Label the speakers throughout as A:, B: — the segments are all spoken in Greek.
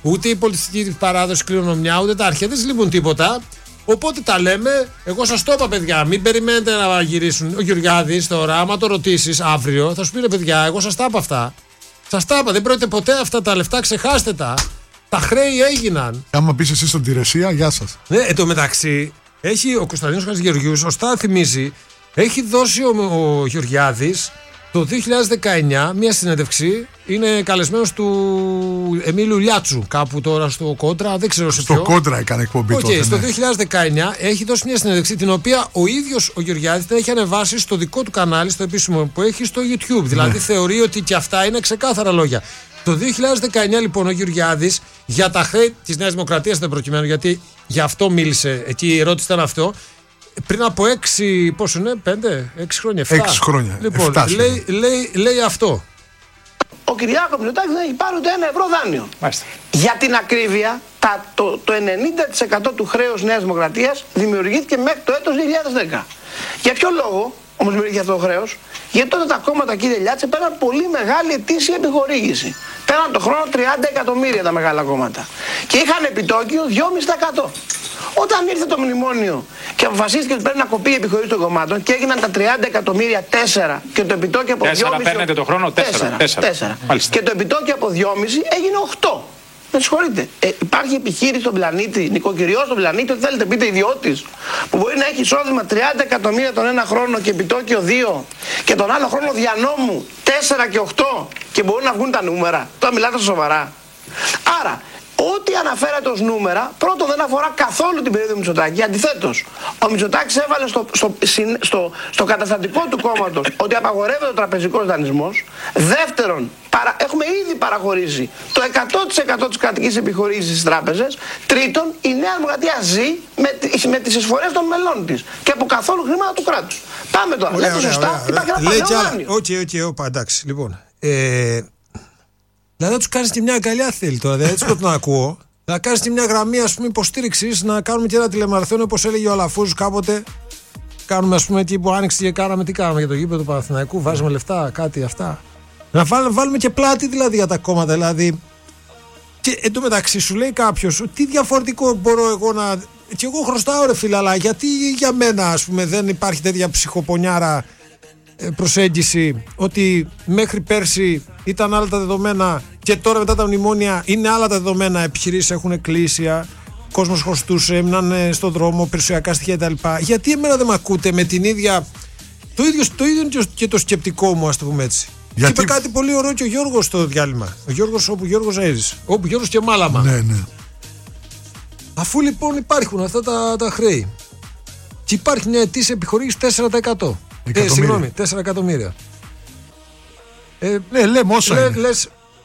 A: ούτε η πολιτιστική παράδοση, κληρονομιά, ούτε τα αρχαία. Δεν λείπουν τίποτα. Οπότε τα λέμε. Εγώ σας το είπα, παιδιά. Μην περιμένετε να γυρίσουν. Ο Γεωργιάδης τώρα, άμα το ρωτήσεις αύριο, θα σου πει ρε παιδιά, εγώ σας τα είπα αυτά. Σας τα είπα, δεν πρόκειται ποτέ αυτά τα λεφτά, ξεχάστε τα. Τα χρέη έγιναν.
B: Άμα πεις εσύ στον Τηρεσία, γεια σας.
A: Ναι, εν τω μεταξύ, έχει ο Κωνσταντίνος Χατζηγεωργίου, σωστά θυμίζει, έχει δώσει ο Γεωργιάδης το 2019 μια συνέντευξη. Είναι καλεσμένος του Εμίλιου Λιάτσου, κάπου τώρα στο Κόντρα, δεν ξέρω σε ποιο.
B: Στο Κόντρα έκανε εκπομπή τότε.
A: Στο 2019 έχει δώσει μια συνέντευξη, την οποία ο ίδιος ο Γεωργιάδης την έχει ανεβάσει στο δικό του κανάλι, στο επίσημο που έχει στο YouTube. Δηλαδή θεωρεί ότι και αυτά είναι ξεκάθαρα λόγια. Το 2019 λοιπόν ο Γεωργιάδης για τα χρέη της Νέας Δημοκρατίας δεν προκειμένου, γιατί γι' αυτό μίλησε, εκεί η ερώτηση ήταν αυτό. Πριν από 6, πόσο είναι, 5, 6 χρόνια, 7.
B: 6 χρόνια.
A: Λοιπόν,
B: 7
A: λέει αυτό.
C: Ο Κυριάκος Μητσοτάκης δεν έχει πάρει ούτε €1 δάνειο.
D: Μάλιστα.
C: Για την ακρίβεια, το 90% του χρέους Νέας Δημοκρατίας δημιουργήθηκε μέχρι το έτος 2010. Για ποιο λόγο όμως δημιουργήθηκε αυτό το χρέος? Γιατί τότε τα κόμματα, κύριε Λιάτσε, πέραν πολύ μεγάλη ετήσια επιχορήγηση. Πέραν το χρόνο 30 εκατομμύρια τα μεγάλα κόμματα. Και είχαν επιτόκιο 2,5%. Όταν ήρθε το μνημόνιο και αποφασίστηκε ότι πρέπει να κοπεί η επιχορήγηση των κομμάτων και έγιναν τα 30 εκατομμύρια 4 και το επιτόκιο από 2,5.
D: 4 παίρνετε το χρόνο 4.
C: Και το επιτόκιο από 2,5 έγινε 8. Με συγχωρείτε. Υπάρχει επιχείρηση στον πλανήτη, νοικοκυριό στον πλανήτη, ό,τι θέλετε πείτε, ιδιώτης, που μπορεί να έχει εισόδημα 30 εκατομμύρια τον ένα χρόνο και επιτόκιο 2 και τον άλλο χρόνο διανόμου 4 και 8 και μπορούν να βγουν τα νούμερα. Τώρα μιλάτε σοβαρά. Άρα, ό,τι αναφέρατε ως νούμερα, πρώτον δεν αφορά καθόλου την περίοδο Μητσοτάκη. Αντιθέτως, ο Μητσοτάκης έβαλε στο καταστατικό του κόμματος ότι απαγορεύεται ο τραπεζικός δανεισμός. Δεύτερον, έχουμε ήδη παραχωρήσει το 100% της κρατικής επιχορήγησης στις τράπεζες. Τρίτον, η Νέα Δημοκρατία ζει με τις εισφορές των μελών της και από καθόλου χρήματα του κράτους. Πάμε τώρα. Λέτε σωστά, υπάρχει ένα παλαιό δάνειο.
A: Εντάξει, λοιπόν. Δηλαδή, να τους κάνεις και μια αγκαλιά θέλει τώρα. Δηλαδή, έτσι να ακούω. Να κάνεις και μια γραμμή, ας πούμε, υποστήριξης, να κάνουμε και ένα τηλεμαραθώνιο, όπως έλεγε ο Αλαφούζος κάποτε. Κάνουμε, ας πούμε, εκεί που άνοιξε και κάναμε, τι κάναμε για το γήπεδο του Παναθηναϊκού. Βάζουμε λεφτά, κάτι αυτά. Να βάλουμε και πλάτη δηλαδή για τα κόμματα. Δηλαδή. Και εν τω μεταξύ σου λέει κάποιος, τι διαφορετικό μπορώ εγώ να. Και εγώ χρωστάω, ρε φίλε, αλλά γιατί για μένα, ας πούμε, δεν υπάρχει τέτοια ψυχοπονιάρα προσέγγιση ότι μέχρι πέρσι ήταν άλλα τα δεδομένα και τώρα μετά τα μνημόνια είναι άλλα τα δεδομένα, επιχειρήσεις έχουν εκκλήσια, κόσμος χρωστούσε, έμειναν στον δρόμο, περιουσιακά στοιχεία κτλ. Γιατί εμένα δεν με ακούτε με την ίδια, το ίδιο και το σκεπτικό μου, ας το πούμε έτσι. Γιατί... Και είπε κάτι πολύ ωραίο και ο Γιώργος στο διάλειμμα. Ο Γιώργος όπου Γιώργος Ζαΐρης, όπου Γιώργος και Μάλαμα.
B: Ναι.
A: Αφού λοιπόν υπάρχουν αυτά τα χρέη και υπάρχει μια ετήσια επιχορήγηση 4%. Συγγνώμη, 4 εκατομμύρια.
B: Ναι, λέμε όσα είναι.
A: Λες...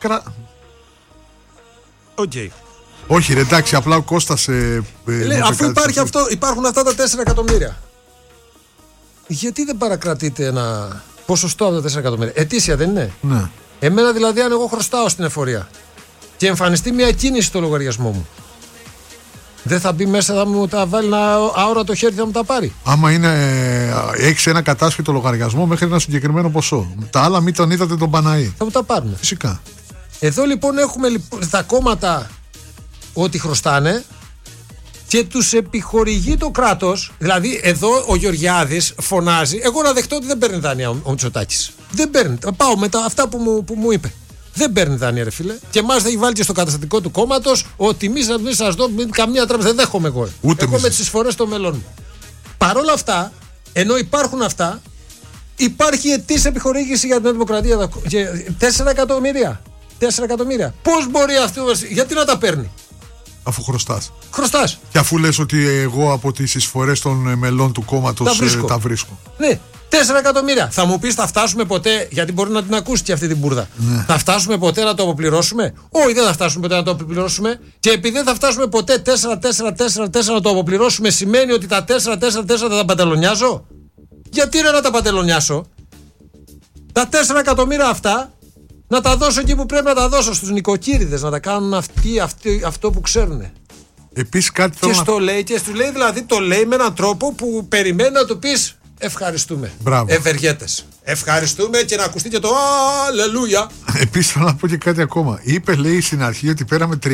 A: Οκ.
B: Όχι ρε, εντάξει, απλά ο Κώστας...
A: αφού υπάρχουν αυτά τα 4 εκατομμύρια, γιατί δεν παρακρατείτε ένα ποσοστό από τα 4 εκατομμύρια? Ετήσια δεν είναι?
B: Ναι.
A: Εμένα δηλαδή, αν εγώ χρωστάω στην εφορία και εμφανιστεί μια κίνηση στο λογαριασμό μου, δεν θα μπει μέσα, θα μου τα βάλει ένα αόρατο χέρι, θα μου τα πάρει? Άμα
B: έχεις ένα κατάσχετο λογαριασμό μέχρι ένα συγκεκριμένο ποσό. Τα άλλα μην τον είδατε τον Παναή.
A: Θα μου τα πάρουν.
B: Φυσικά.
A: Εδώ λοιπόν έχουμε τα κόμματα ότι χρωστάνε και τους επιχορηγεί το κράτος. Δηλαδή εδώ ο Γεωργιάδης φωνάζει, εγώ να δεχτώ ότι δεν παίρνει δάνεια ο Μητσοτάκης. Δεν παίρνει. Πάω με αυτά που μου είπε. Δεν παίρνει δάνεια, ρε φίλε. Και εμάς θα έχει βάλει και στο καταστατικό του κόμματος ότι μη σας δω καμία τράπεζα. Δεν δέχομαι εγώ. Εγώ με τις εισφορές των μελών. Παρ' όλα αυτά, ενώ υπάρχουν αυτά, υπάρχει ετήσια επιχορήγηση για την Δημοκρατία. 4 εκατομμύρια. 4 εκατομμύρια. Πώς μπορεί αυτό, γιατί να τα παίρνει?
B: Αφού χρωστάς.
A: Και
B: αφού λες ότι εγώ από τις εισφορές των μελών του κόμματος τα βρίσκω.
A: Ναι. 4 εκατομμύρια. Θα μου πεις, θα φτάσουμε ποτέ, γιατί μπορεί να την ακούσει και αυτή την μπουρδα. Ναι. Θα φτάσουμε ποτέ να το αποπληρώσουμε? Όχι, δεν θα φτάσουμε ποτέ να το αποπληρώσουμε. Και επειδή δεν θα φτάσουμε ποτέ 4-4-4-4 να το αποπληρώσουμε, σημαίνει ότι τα 4-4-4 θα τα παντελονιάζω? Γιατί να τα παντελονιάσω? Τα 4 εκατομμύρια αυτά να τα δώσω εκεί που πρέπει να τα δώσω, στους νοικοκύριδες, να τα κάνουν αυτό που ξέρουν.
B: Επίσης κάτι
A: και στο λέει, και του λέει, δηλαδή το λέει με έναν τρόπο που περιμένει να του πεις ευχαριστούμε. Ευεργέτες. Ευχαριστούμε και να ακουστεί και το αλληλούια.
B: Επίσης θέλω να πω και κάτι ακόμα. Είπε, λέει στην αρχή, ότι πέραμε